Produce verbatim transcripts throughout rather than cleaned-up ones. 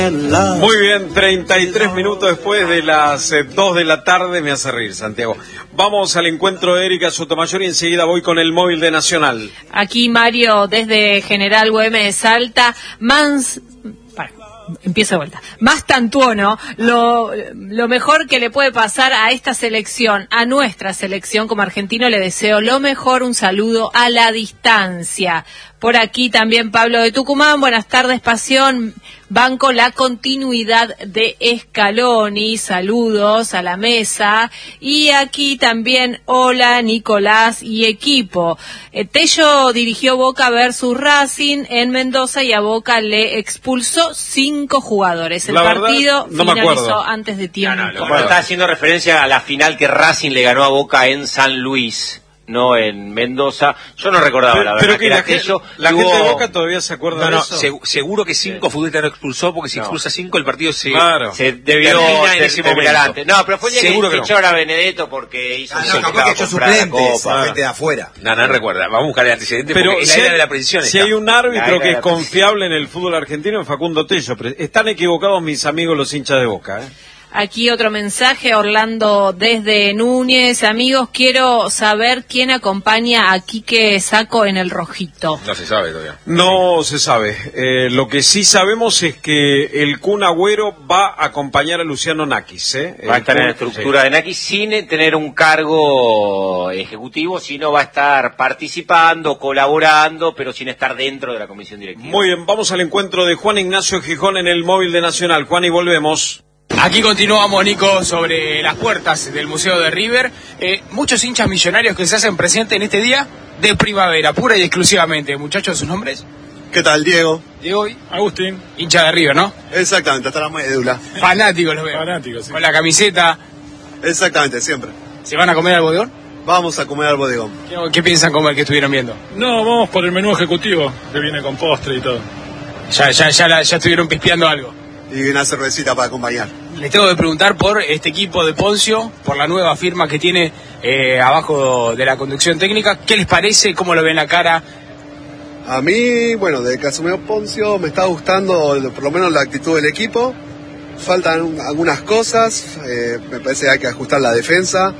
Muy bien, treinta y tres minutos después de las eh, dos de la tarde, me hace reír, Santiago. Vamos al encuentro de Erika Sotomayor y enseguida voy con el móvil de Nacional. Aquí Mario desde General Güemes de Salta, Mans... Para. Empiezo de vuelta. Más Tantuono, lo, lo mejor que le puede pasar a esta selección, a nuestra selección como argentino, le deseo lo mejor, un saludo a la distancia. Por aquí también Pablo de Tucumán, buenas tardes, Pasión. Banco la continuidad de Scaloni, saludos a la mesa. Y aquí también, hola Nicolás y equipo. Eh, Tello dirigió Boca versus Racing en Mendoza y a Boca le expulsó cinco jugadores. El la partido verdad, no finalizó antes de tiempo. No, no, no, está haciendo referencia a la final que Racing le ganó a Boca en San Luis, no en Mendoza. Yo no recordaba, pero, la verdad, pero que, que la, era aquello. La hubo... gente de Boca todavía se acuerda no, de no, eso. Se, seguro que cinco sí. futbolistas no expulsó, porque si no. expulsa cinco el partido se, claro. se debió termina en ese momento. Antes. No, pero fue el día seguro que, que que no. echó a Benedetto porque hizo ah, no, no, que echó suplentes, la gente de afuera. No, no recuerda, vamos a buscar el antecedente pero porque si en la era hay, de la precisión si está. hay un árbitro que es confiable en el fútbol argentino, es Facundo Tello. Están equivocados mis amigos los hinchas de Boca, ¿eh? Aquí otro mensaje, Orlando desde Núñez. Amigos, quiero saber quién acompaña a Quique Sacco en el Rojito. No se sabe todavía. No se sabe. Eh, lo que sí sabemos es que el Kun Agüero va a acompañar a Luciano Nakis. ¿eh? Va a estar en la estructura sí. de Nakis sin tener un cargo ejecutivo, sino va a estar participando, colaborando, pero sin estar dentro de la comisión directiva. Muy bien, vamos al encuentro de Juan Ignacio Gijón en el móvil de Nacional. Juan, y volvemos. Aquí continuamos, Nico, sobre las puertas del Museo de River. Eh, muchos hinchas millonarios que se hacen presentes en este día de primavera, pura y exclusivamente. Muchachos, ¿sus nombres? ¿Qué tal, Diego? Diego y Agustín. Hincha de River, ¿no? Exactamente, hasta la médula. Fanáticos los veo. Fanáticos, sí. Con la camiseta. Exactamente, siempre. ¿Se van a comer al bodegón? Vamos a comer al bodegón. ¿Qué, qué piensan comer que estuvieron viendo? No, vamos por el menú ejecutivo, que viene con postre y todo. Ya, ya, ya, la, ya estuvieron pispeando algo. Y una cervecita para acompañar. Les tengo que preguntar por este equipo de Poncio, por la nueva firma que tiene eh, abajo de la conducción técnica. ¿Qué les parece? ¿Cómo lo ven la cara? A mí, bueno, desde que asumió Poncio me está gustando por lo menos la actitud del equipo. Faltan algunas cosas, eh, me parece que hay que ajustar la defensa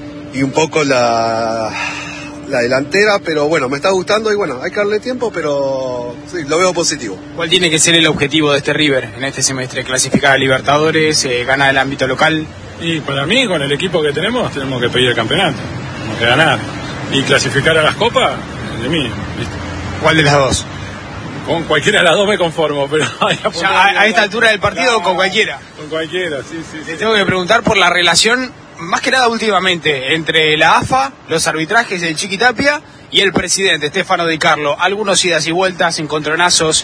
y un poco la, la delantera, pero bueno, me está gustando y bueno, hay que darle tiempo, pero sí, lo veo positivo. ¿Cuál tiene que ser el objetivo de este River en este semestre? ¿Clasificar a Libertadores? Eh, ¿Ganar el ámbito local? Y para mí, con el equipo que tenemos, tenemos que pedir el campeonato, tenemos que ganar. Y clasificar a las copas, de mí, ¿viste? ¿Cuál de las dos? Con cualquiera de las dos me conformo, pero... Ya, a, a esta altura del partido, no, con cualquiera. Con cualquiera, sí, sí. Le sí, tengo sí. que preguntar por la relación, más que nada últimamente, entre la A F A, los arbitrajes del Chiquitapia y el presidente, Stefano Di Carlo. Algunos idas y vueltas, encontronazos.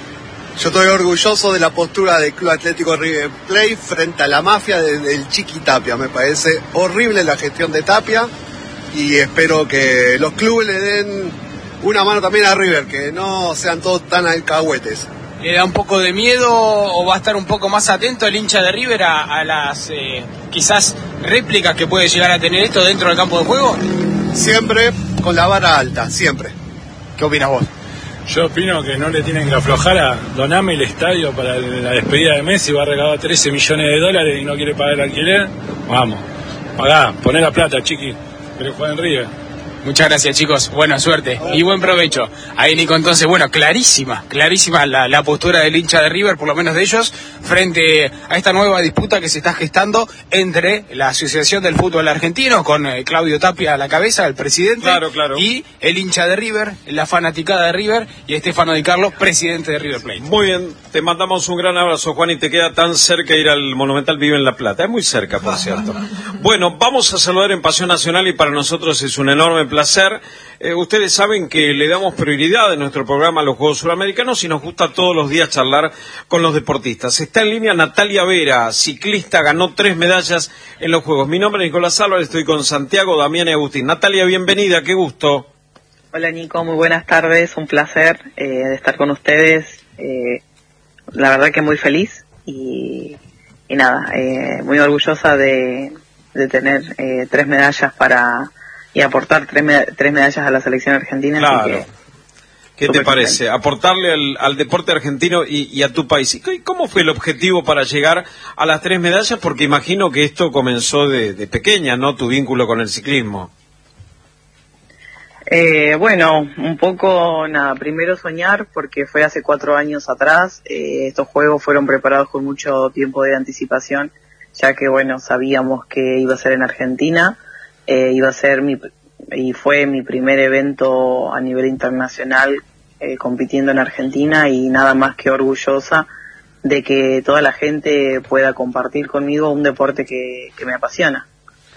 Yo estoy orgulloso de la postura del Club Atlético River Plate frente a la mafia del de Chiquitapia. Me parece horrible la gestión de Tapia y espero que los clubes le den una mano también a River, que no sean todos tan alcahuetes. ¿Le da un poco de miedo o va a estar un poco más atento el hincha de River a, a las eh, quizás réplicas que puede llegar a tener esto dentro del campo de juego? Siempre con la vara alta, siempre. ¿Qué opinas vos? Yo opino que no le tienen que aflojar a Doname el estadio para la despedida de Messi, va a regalar trece millones de dólares y no quiere pagar el alquiler. Vamos, pagá, poné la plata, chiqui, pero juega en River. Muchas gracias, chicos, buena suerte y buen provecho. Ahí, Nico, entonces, bueno, clarísima, clarísima la, la postura del hincha de River, por lo menos de ellos, frente a esta nueva disputa que se está gestando entre la Asociación del Fútbol Argentino, con eh, Claudio Tapia a la cabeza, el presidente, claro, claro. y el hincha de River, la fanaticada de River, y Stefano Di Carlo, presidente de River Plate. Muy bien, te mandamos un gran abrazo, Juan, y te queda tan cerca ir al Monumental, vive en La Plata, es muy cerca, por cierto. Bueno, vamos a saludar en Pasión Nacional y para nosotros es un enorme placer. Eh, ustedes saben que le damos prioridad en nuestro programa a los Juegos Suramericanos y nos gusta todos los días charlar con los deportistas. Está en línea Natalia Vera, ciclista, ganó tres medallas en los Juegos. Mi nombre es Nicolás Álvarez, estoy con Santiago, Damián y Agustín. Natalia, bienvenida, qué gusto. Hola Nico, muy buenas tardes, un placer eh, de estar con ustedes. Eh, la verdad que muy feliz y, y nada, eh, muy orgullosa de, de tener eh, tres medallas para... y aportar tres, med- tres medallas a la selección argentina. Claro. Así que, ¿Qué te parece? Aportarle al, al deporte argentino y, y a tu país. ¿Y cómo fue el objetivo para llegar a las tres medallas? Porque imagino que esto comenzó de, de pequeña, ¿no? Tu vínculo con el ciclismo. Eh, bueno, un poco, nada, primero soñar, porque fue hace cuatro años atrás. Eh, estos juegos fueron preparados con mucho tiempo de anticipación, ya que, bueno, sabíamos que iba a ser en Argentina, eh, iba a ser mi, y fue mi primer evento a nivel internacional eh, compitiendo en Argentina, y nada más que orgullosa de que toda la gente pueda compartir conmigo un deporte que, que me apasiona.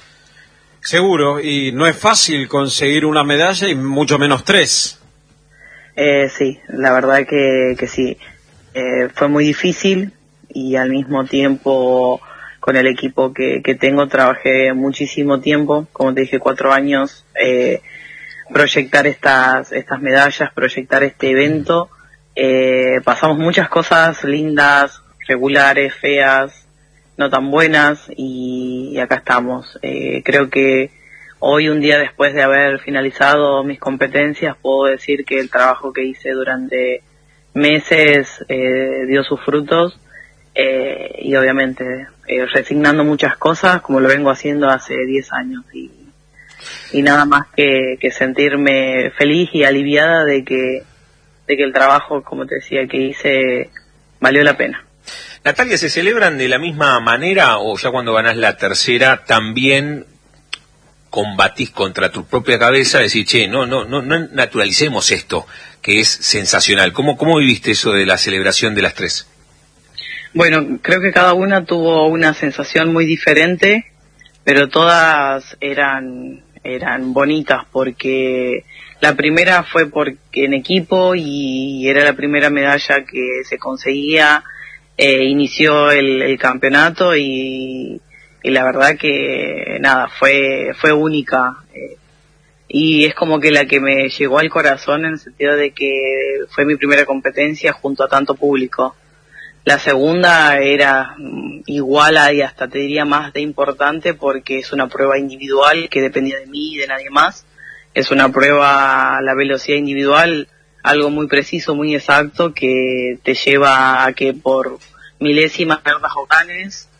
Seguro, y no es fácil conseguir una medalla y mucho menos tres. Eh, sí, la verdad que, que sí. Eh, fue muy difícil y al mismo tiempo con el equipo que, que tengo trabajé muchísimo tiempo, como te dije, cuatro años, eh, proyectar estas, estas medallas, proyectar este evento. Eh, pasamos muchas cosas lindas, regulares, feas, no tan buenas, y, y acá estamos. Eh, creo que hoy, un día después de haber finalizado mis competencias, puedo decir que el trabajo que hice durante meses eh, dio sus frutos, eh, y obviamente eh, resignando muchas cosas, como lo vengo haciendo hace diez años, y, y nada más que, que sentirme feliz y aliviada de que, de que el trabajo, como te decía, que hice valió la pena. Natalia, ¿se celebran de la misma manera o ya cuando ganás la tercera también combatís contra tu propia cabeza, decir, che, no, no, no, no naturalicemos esto, que es sensacional? ¿Cómo, cómo viviste eso de la celebración de las tres? Bueno, creo que cada una tuvo una sensación muy diferente, pero todas eran, eran bonitas, porque la primera fue porque en equipo y era la primera medalla que se conseguía. Eh, inició el, el campeonato y, y la verdad que nada, fue fue única, eh, y es como que la que me llegó al corazón, en el sentido de que fue mi primera competencia junto a tanto público. La segunda era igual a, y hasta te diría más de importante, porque es una prueba individual que dependía de mí y de nadie más. Es una prueba a la velocidad individual, algo muy preciso, muy exacto, que te lleva a que por milésimas pierdas o ganes,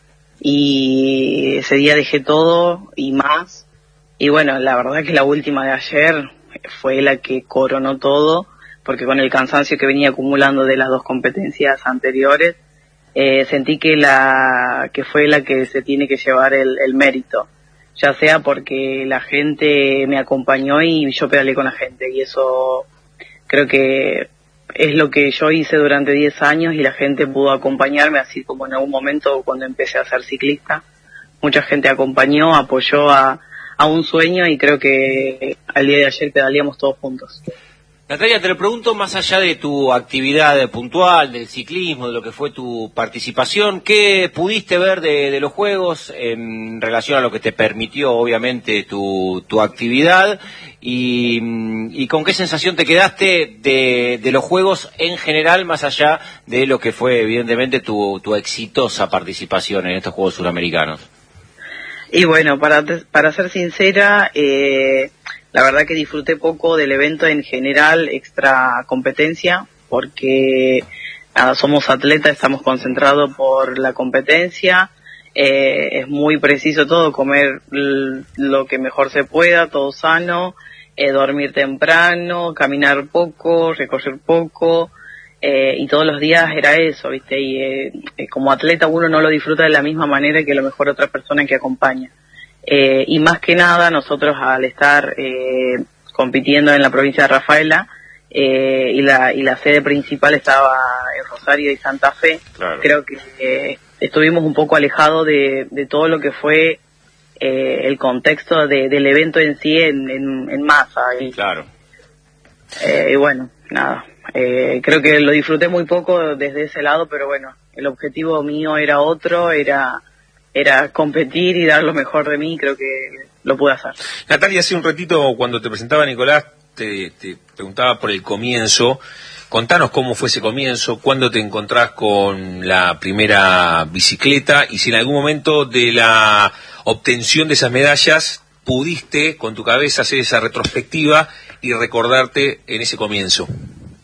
y ese día dejé todo y más. Y bueno, la verdad que la última de ayer fue la que coronó todo, porque con el cansancio que venía acumulando de las dos competencias anteriores, eh, sentí que la que fue la que se tiene que llevar el, el mérito, ya sea porque la gente me acompañó y yo pedaleé con la gente, y eso creo que es lo que yo hice durante diez años, y la gente pudo acompañarme, así como en algún momento cuando empecé a ser ciclista, mucha gente acompañó, apoyó a, a un sueño, y creo que al día de ayer pedaleamos todos juntos. Natalia, te lo pregunto más allá de tu actividad puntual, del ciclismo, de lo que fue tu participación, ¿qué pudiste ver de, de los Juegos en relación a lo que te permitió, obviamente, tu, tu actividad? Y, y con qué sensación te quedaste de, de los Juegos en general, más allá de lo que fue, evidentemente, tu, tu exitosa participación en estos Juegos Suramericanos? Y bueno, para, para ser sincera, eh... la verdad que disfruté poco del evento en general, extra competencia, porque nada, somos atletas, estamos concentrados por la competencia, eh, es muy preciso todo, comer l- lo que mejor se pueda, todo sano, eh, dormir temprano, caminar poco, recorrer poco, eh, y todos los días era eso, ¿viste? Y eh, como atleta uno no lo disfruta de la misma manera que a lo mejor otra persona que acompaña. Eh, y más que nada, nosotros al estar eh, compitiendo en la provincia de Rafaela, eh, y la y la sede principal estaba en Rosario y Santa Fe, claro. Creo que eh, estuvimos un poco alejados de, de todo lo que fue eh, el contexto de, del evento en sí, en, en, en masa. Y, claro. Eh, y bueno, nada, eh, creo que lo disfruté muy poco desde ese lado, pero bueno, el objetivo mío era otro, era... era competir y dar lo mejor de mí, creo que lo pude hacer. Natalia, hace un ratito cuando te presentaba Nicolás, te, te preguntaba por el comienzo. Contanos cómo fue ese comienzo, cuándo te encontrás con la primera bicicleta, y si en algún momento de la obtención de esas medallas pudiste con tu cabeza hacer esa retrospectiva y recordarte en ese comienzo.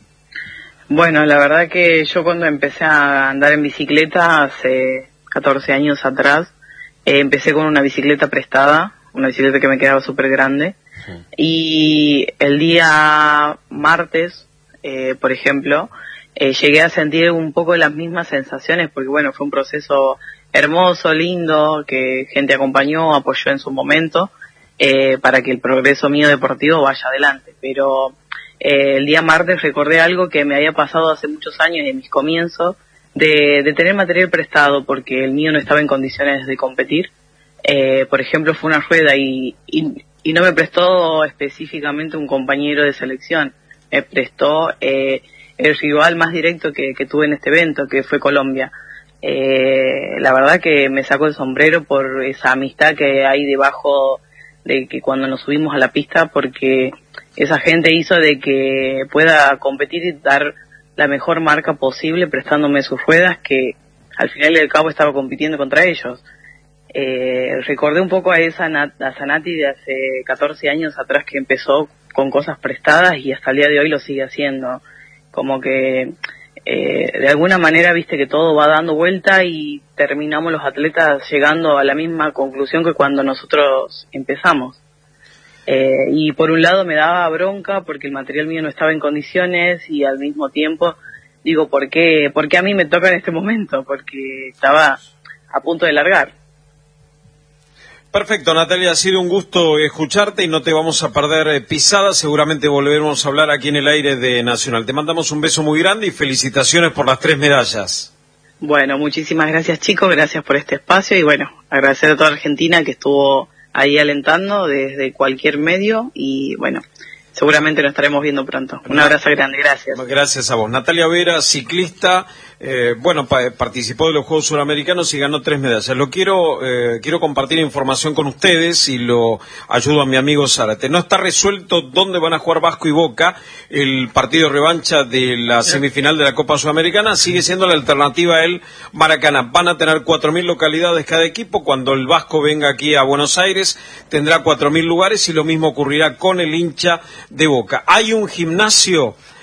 Bueno, la verdad que yo cuando empecé a andar en bicicleta hace catorce años atrás, eh, empecé con una bicicleta prestada, una bicicleta que me quedaba súper grande, sí. Y el día martes, eh, por ejemplo, eh, llegué a sentir un poco las mismas sensaciones, porque bueno, fue un proceso hermoso, lindo, que gente acompañó, apoyó en su momento, eh, para que el progreso mío deportivo vaya adelante, pero... Eh, el día martes recordé algo que me había pasado hace muchos años en mis comienzos, de, de tener material prestado porque el mío no estaba en condiciones de competir. Eh, por ejemplo, fue una rueda y, y, y no me prestó específicamente un compañero de selección, me prestó eh, el rival más directo que, que tuve en este evento, que fue Colombia. Eh, la verdad que me sacó el sombrero por esa amistad que hay debajo de que cuando nos subimos a la pista, porque esa gente hizo de que pueda competir y dar la mejor marca posible prestándome sus ruedas, que al final y al cabo estaba compitiendo contra ellos. Eh, recordé un poco a esa Nat, a Sanati de hace catorce años atrás, que empezó con cosas prestadas y hasta el día de hoy lo sigue haciendo. Como que eh, de alguna manera viste que todo va dando vuelta y terminamos los atletas llegando a la misma conclusión que cuando nosotros empezamos. Eh, y por un lado me daba bronca porque el material mío no estaba en condiciones, y al mismo tiempo digo, ¿por qué, ¿por qué a mí me toca en este momento? Porque estaba a punto de largar. Perfecto, Natalia, ha sido un gusto escucharte y no te vamos a perder eh, pisada. Seguramente volveremos a hablar aquí en el aire de Nacional. Te mandamos un beso muy grande y felicitaciones por las tres medallas. Bueno, muchísimas gracias, chicos, gracias por este espacio y bueno, agradecer a toda Argentina que estuvo ahí alentando desde cualquier medio y bueno, seguramente nos estaremos viendo pronto. Un abrazo grande, gracias. Gracias a vos. Natalia Vera, ciclista, eh, bueno, pa participó de los Juegos Suramericanos y ganó tres medallas. Lo quiero, eh, quiero compartir información con ustedes y lo ayudo a mi amigo Zárate. No está resuelto dónde van a jugar Vasco y Boca el partido revancha de la semifinal de la Copa Sudamericana. Sigue siendo la alternativa el Maracaná. Van a tener cuatro mil localidades cada equipo. Cuando el Vasco venga aquí a Buenos Aires tendrá cuatro mil lugares y lo mismo ocurrirá con el hincha de Boca. Hay un gimnasio